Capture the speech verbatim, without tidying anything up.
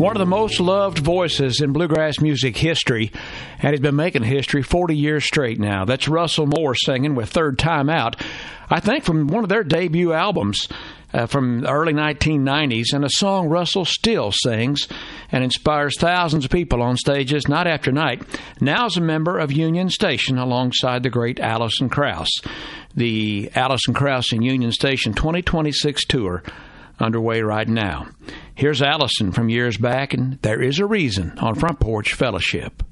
One of the most loved voices in bluegrass music history, and he's been making history forty years straight now. That's Russell Moore singing with Third Time Out, I think from one of their debut albums uh, from the early nineteen nineties, and a song Russell still sings and inspires thousands of people on stages night after night. Now as a member of Union Station alongside the great Alison Krauss. The Alison Krauss and Union Station twenty twenty-six tour underway right now. Here's Alison from years back, and There Is a Reason on Front Porch Fellowship.